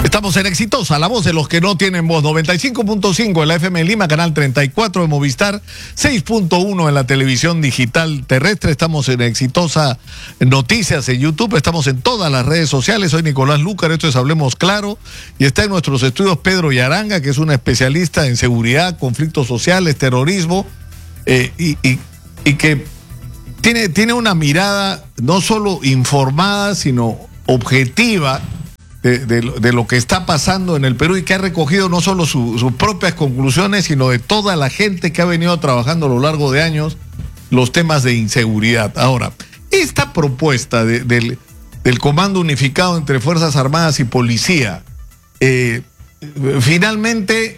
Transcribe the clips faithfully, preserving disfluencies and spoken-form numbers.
Estamos en Exitosa, la voz de los que no tienen voz. noventa y cinco punto cinco en la F M en Lima, canal treinta y cuatro de Movistar, seis punto uno en la televisión digital terrestre. Estamos en Exitosa Noticias en YouTube, estamos en todas las redes sociales. Soy Nicolás Lúcar, esto es Hablemos Claro, y está en nuestros estudios Pedro Yaranga, que es un especialista en seguridad, conflictos sociales, terrorismo, eh, y, y, y que tiene, tiene una mirada no solo informada, sino objetiva De, de, de lo que está pasando en el Perú, y que ha recogido no solo su, sus propias conclusiones, sino de toda la gente que ha venido trabajando a lo largo de años los temas de inseguridad. Ahora, esta propuesta de, del, del Comando Unificado entre Fuerzas Armadas y Policía, eh, finalmente,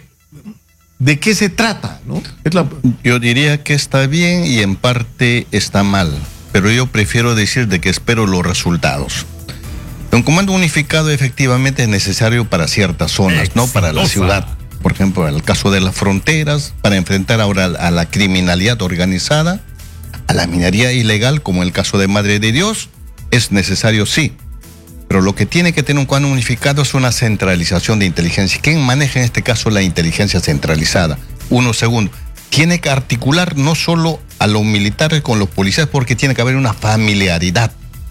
¿de qué se trata? ¿No? Es la... Yo diría que está bien y en parte está mal, pero yo prefiero decir de que espero los resultados. Un comando unificado efectivamente es necesario para ciertas zonas, Exitosa. No para la ciudad. Por ejemplo, en el caso de las fronteras, para enfrentar ahora a la criminalidad organizada, a la minería ilegal, como el caso de Madre de Dios, es necesario, sí. Pero lo que tiene que tener un comando unificado es una centralización de inteligencia. ¿Quién maneja en este caso la inteligencia centralizada? Uno, segundo, tiene que articular no solo a los militares con los policías, porque tiene que haber una familiaridad.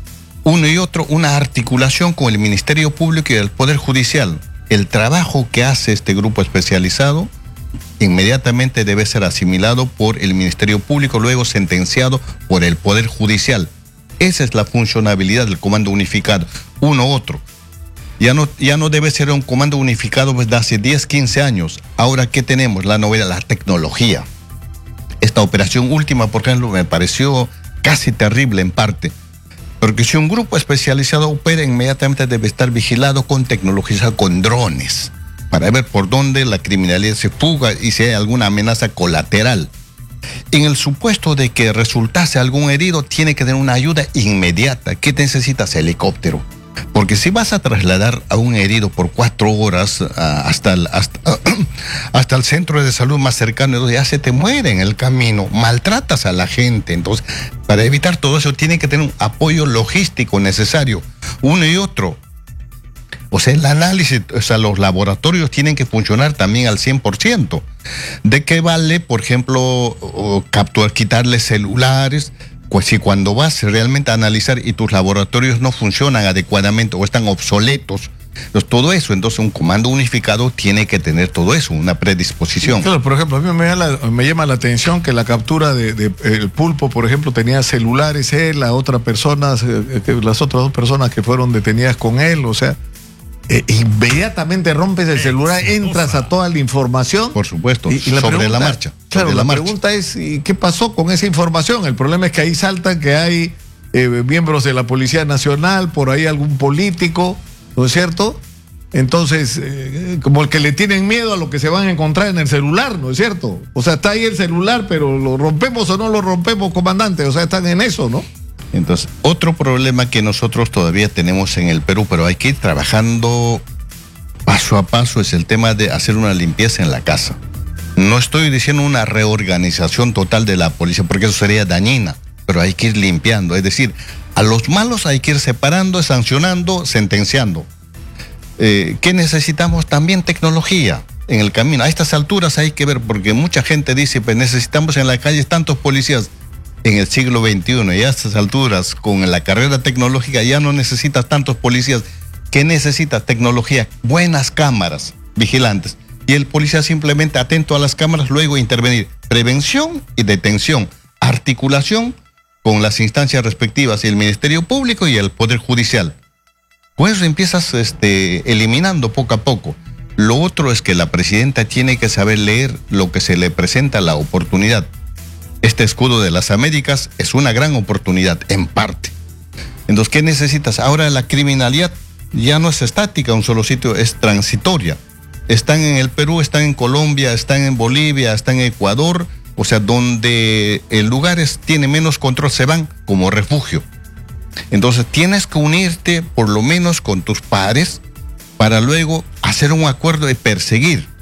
Uno y otro, una articulación con el Ministerio Público y el Poder Judicial. El trabajo que hace este grupo especializado inmediatamente debe ser asimilado por el Ministerio Público, luego sentenciado por el Poder Judicial. Esa es la funcionabilidad del Comando Unificado. Uno u otro. Ya no, ya no debe ser un Comando Unificado desde hace diez, quince años. Ahora, ¿qué tenemos? La novedad, la tecnología. Esta operación última, por ejemplo, me pareció casi terrible en parte. Porque si un grupo especializado opera, inmediatamente debe estar vigilado con tecnología, con drones, para ver por dónde la criminalidad se fuga y si hay alguna amenaza colateral. En el supuesto de que resultase algún herido, tiene que tener una ayuda inmediata. ¿Qué necesitas? Helicóptero. Porque si vas a trasladar a un herido por cuatro horas uh, hasta, el, hasta, uh, hasta el centro de salud más cercano, ya se te muere en el camino, maltratas a la gente. Entonces, para evitar todo eso, tiene que tener un apoyo logístico necesario, uno y otro. O sea, el análisis, o sea, los laboratorios tienen que funcionar también al cien por ciento. ¿De qué vale, por ejemplo, uh, capturar, quitarle celulares? Pues si cuando vas realmente a analizar y tus laboratorios no funcionan adecuadamente o están obsoletos, pues todo eso, entonces un comando unificado tiene que tener todo eso, una predisposición. Claro, por ejemplo, a mí me llama la, me llama la atención que la captura de, de el Pulpo, por ejemplo, tenía celulares él, la otra persona, las otras dos personas que fueron detenidas con él, o sea, eh, inmediatamente rompes el celular, entras a toda la información. Por supuesto, y, y la sobre pregunta, la marcha. Claro, sobre la, la marcha. pregunta es, ¿y qué pasó con esa información? El problema es que ahí saltan que hay eh, miembros de la Policía Nacional, por ahí algún político, ¿no es cierto? Entonces, eh, como el que le tienen miedo a lo que se van a encontrar en el celular, ¿no es cierto? O sea, está ahí el celular, pero ¿lo rompemos o no lo rompemos, comandante? O sea, están en eso, ¿no? Entonces, otro problema que nosotros todavía tenemos en el Perú, pero hay que ir trabajando paso a paso, es el tema de hacer una limpieza en la casa. No estoy diciendo una reorganización total de la policía, porque eso sería dañina, pero hay que ir limpiando. Es decir, a los malos hay que ir separando, sancionando, sentenciando. Eh, ¿Qué necesitamos? También tecnología en el camino. A estas alturas hay que ver, porque mucha gente dice, pues necesitamos en la calle tantos policías. En el siglo veintiuno y a estas alturas, con la carrera tecnológica, ya no necesitas tantos policías. ¿Qué necesitas? Tecnología, buenas cámaras vigilantes. Y el policía simplemente atento a las cámaras, luego intervenir. Prevención y detención. Articulación con las instancias respectivas, y el Ministerio Público y el Poder Judicial. Pues empiezas este, eliminando poco a poco. Lo otro es que la presidenta tiene que saber leer lo que se le presenta, la oportunidad. Este escudo de las Américas es una gran oportunidad, en parte. Entonces, ¿qué necesitas? Ahora la criminalidad ya no es estática, un solo sitio, es transitoria. Están en el Perú, están en Colombia, están en Bolivia, están en Ecuador, o sea, donde el lugar es, tiene menos control, se van como refugio. Entonces, tienes que unirte por lo menos con tus pares para luego hacer un acuerdo de perseguir.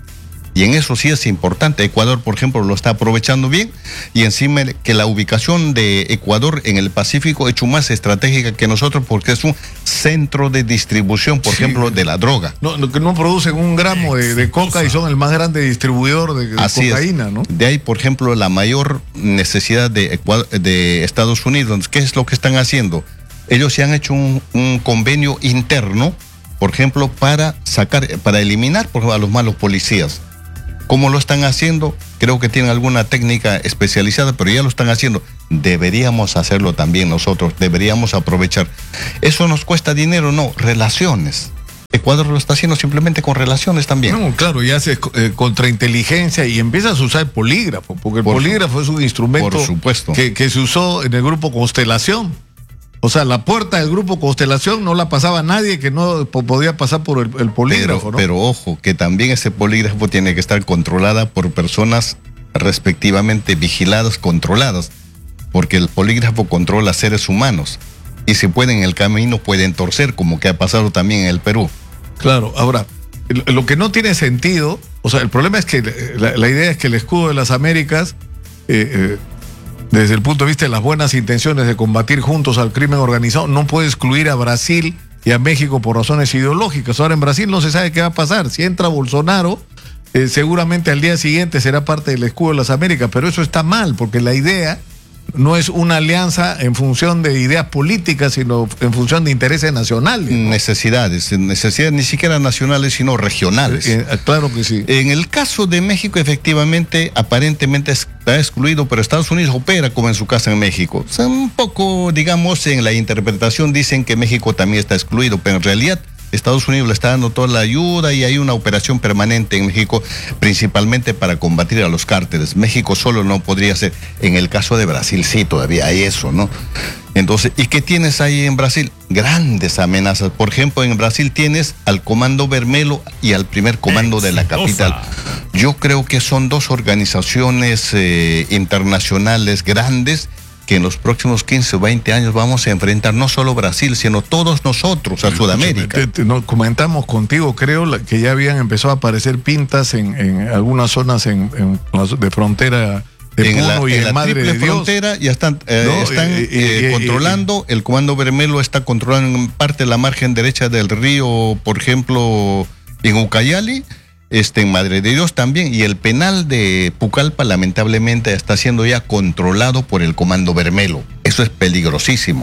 Y en eso sí es importante. Ecuador, por ejemplo, lo está aprovechando bien, y encima que la ubicación de Ecuador en el Pacífico es hecho más estratégica que nosotros, porque es un centro de distribución, por sí. ejemplo, de la droga. No, no, que no producen un gramo de, de coca y son el más grande distribuidor de, de Así cocaína, es. ¿no? De ahí, por ejemplo, la mayor necesidad de, Ecuador, de Estados Unidos. ¿Qué es lo que están haciendo? Ellos se han hecho un, un convenio interno, por ejemplo, para sacar, para eliminar por ejemplo, a los malos policías. ¿Cómo lo están haciendo? Creo que tienen alguna técnica especializada, pero ya lo están haciendo. Deberíamos hacerlo también nosotros, deberíamos aprovechar. ¿Eso nos cuesta dinero? No, relaciones. Ecuador lo está haciendo simplemente con relaciones también. No, claro, y hace eh, contrainteligencia y empiezas a usar el polígrafo, porque el por polígrafo su, es un instrumento por supuesto. Que, que se usó en el grupo Constelación. O sea, la puerta del grupo Constelación no la pasaba nadie que no podía pasar por el, el polígrafo, pero, ¿no? Pero ojo, que también ese polígrafo tiene que estar controlada por personas respectivamente vigiladas, controladas, porque el polígrafo controla seres humanos y si pueden en el camino pueden torcer, como que ha pasado también en el Perú. Claro, ahora, lo que no tiene sentido, o sea, el problema es que la, la idea es que el escudo de las Américas... Eh, eh, desde el punto de vista de las buenas intenciones de combatir juntos al crimen organizado, no puede excluir a Brasil y a México por razones ideológicas. Ahora en Brasil no se sabe qué va a pasar. Si entra Bolsonaro, eh, seguramente al día siguiente será parte del escudo de las Américas, pero eso está mal, porque la idea no es una alianza en función de ideas políticas, sino en función de intereses nacionales, ¿no? Necesidades, necesidades ni siquiera nacionales, sino regionales. Eh, eh, claro que sí. En el caso de México, efectivamente, aparentemente está excluido, pero Estados Unidos opera como en su casa en México. O sea, un poco, digamos, en la interpretación dicen que México también está excluido, pero en realidad Estados Unidos le está dando toda la ayuda y hay una operación permanente en México, principalmente para combatir a los cárteles. México solo no podría ser. En el caso de Brasil sí, todavía hay eso, ¿no? Entonces, ¿y qué tienes ahí en Brasil? Grandes amenazas. Por ejemplo, en Brasil tienes al Comando Vermelho y al primer comando Exitosa. de la capital. Yo creo que son dos organizaciones eh, internacionales grandes que en los próximos quince o veinte años vamos a enfrentar no solo Brasil, sino todos nosotros a Sudamérica. Te, te, no, comentamos contigo, creo, la, que ya habían empezado a aparecer pintas en, en algunas zonas en, en, de frontera de en Puno la, y en el la Madre de Dios. frontera ya están, eh, no, están eh, eh, eh, controlando, eh, el Comando Vermelho está controlando en parte la margen derecha del río, por ejemplo, en Ucayali. Este, en Madre de Dios también, y el penal de Pucallpa lamentablemente está siendo ya controlado por el Comando Vermelho. Eso es peligrosísimo.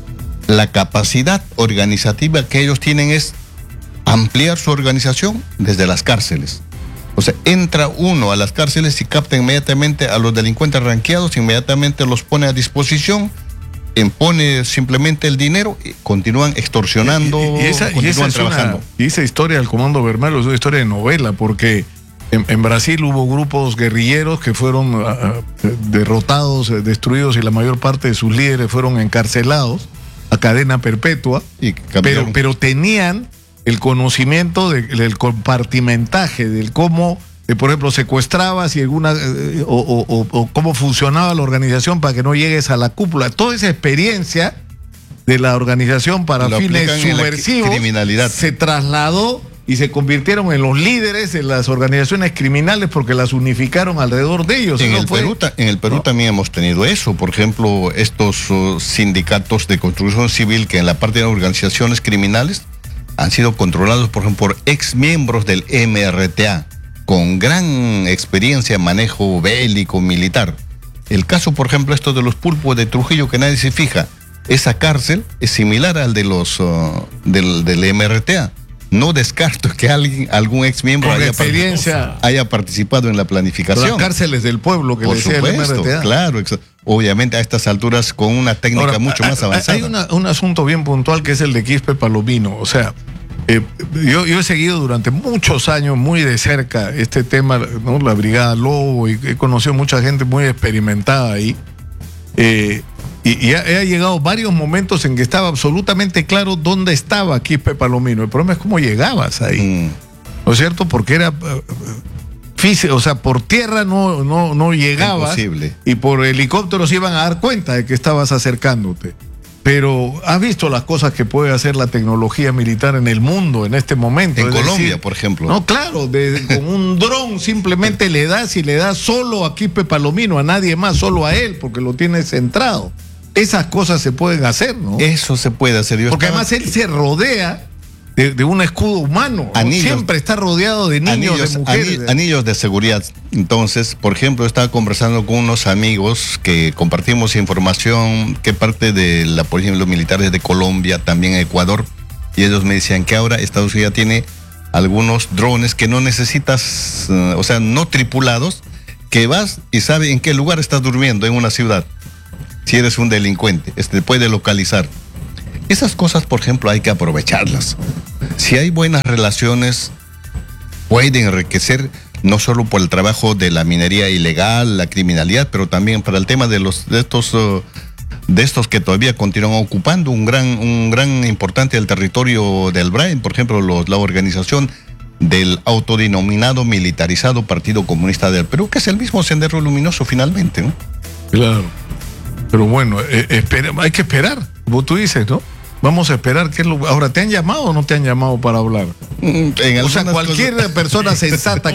La capacidad organizativa que ellos tienen es ampliar su organización desde las cárceles. O sea, entra uno a las cárceles y capta inmediatamente a los delincuentes ranqueados, inmediatamente los pone a disposición, impone simplemente el dinero y continúan extorsionando, y, y esa, continúan y esa trabajando. Una, y esa historia del Comando Vermelho es una historia de novela, porque en, en Brasil hubo grupos guerrilleros que fueron uh, derrotados, destruidos, y la mayor parte de sus líderes fueron encarcelados a cadena perpetua, y pero, pero tenían el conocimiento de, del compartimentaje, del cómo... por ejemplo, secuestrabas y alguna eh, o, o, o cómo funcionaba la organización para que no llegues a la cúpula. Toda esa experiencia de la organización para Lo fines subversivos criminalidad. se trasladó y se convirtieron en los líderes de las organizaciones criminales porque las unificaron alrededor de ellos. En, ¿No el fue? Perú, en el Perú ¿no? también hemos tenido eso. Por ejemplo, estos uh, sindicatos de construcción civil que en la parte de organizaciones criminales han sido controlados, por ejemplo, por ex miembros del M R T A, con gran experiencia en manejo bélico, militar. El caso, por ejemplo, esto de los pulpos de Trujillo, que nadie se fija, esa cárcel es similar al de los uh, del, del M R T A. No descarto que alguien, algún ex miembro haya, experiencia, haya participado en la planificación. Las cárceles del pueblo, que por decía supuesto, el M R T A. Claro, obviamente a estas alturas con una técnica Ahora, mucho más avanzada. Hay una, un asunto bien puntual que es el de Quispe Palomino. O sea, Eh, yo, yo he seguido durante muchos años muy de cerca este tema, ¿no? La Brigada Lobo, y he conocido mucha gente muy experimentada ahí. Eh, y y ha, ha llegado varios momentos en que estaba absolutamente claro dónde estaba Quispe Palomino. El problema es cómo llegabas ahí. Mm. ¿No es cierto? Porque era... Uh, o sea, por tierra no, no, no llegabas. Imposible. Y por helicópteros iban a dar cuenta de que estabas acercándote. pero ¿has visto las cosas que puede hacer la tecnología militar en el mundo en este momento? En es Colombia, decir, por ejemplo. No, claro, de, con un dron simplemente le das y le das solo a Quispe Palomino, a nadie más, solo a él, porque lo tiene centrado. Esas cosas se pueden hacer, ¿no? Eso se puede hacer. Yo porque estaba... además él se rodea de, de un escudo humano, ¿no? Anillos, siempre está rodeado de niños, anillos, de mujeres. Anillos, anillos de seguridad. Entonces, por ejemplo, estaba conversando con unos amigos que compartimos información, que parte de la, por ejemplo, militares de Colombia, también Ecuador, y ellos me decían que ahora Estados Unidos tiene algunos drones que no necesitas, uh, o sea, no tripulados, que vas y sabe en qué lugar estás durmiendo en una ciudad. Si eres un delincuente, este puede localizar. Esas cosas, por ejemplo, hay que aprovecharlas. Si hay buenas relaciones, pueden enriquecer no solo por el trabajo de la minería ilegal, la criminalidad, pero también para el tema de los de estos uh, de estos que todavía continúan ocupando un gran un gran importante del territorio del Brain, por ejemplo, los, la organización del autodenominado militarizado Partido Comunista del Perú, que es el mismo Sendero Luminoso finalmente, ¿no? Claro. Pero bueno, eh, espera, hay que esperar, vos tú dices, ¿no? Vamos a esperar. ¿Qué es lo... Ahora, ¿te han llamado o no te han llamado para hablar? En o sea, cualquier cosas... persona sensata